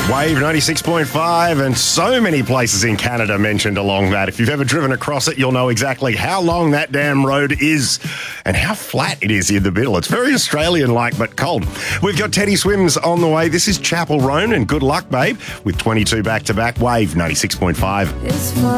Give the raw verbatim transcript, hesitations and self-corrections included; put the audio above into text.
Wave ninety-six point five, and so many places in Canada mentioned along that. If you've ever driven across it, you'll know exactly how long that damn road is and how flat it is in the middle. It's very Australian-like, but cold. We've got Teddy Swims on the way. This is Chapel Roan, and good luck, babe, with twenty-two back-to-back. Wave ninety-six point five. It's fun.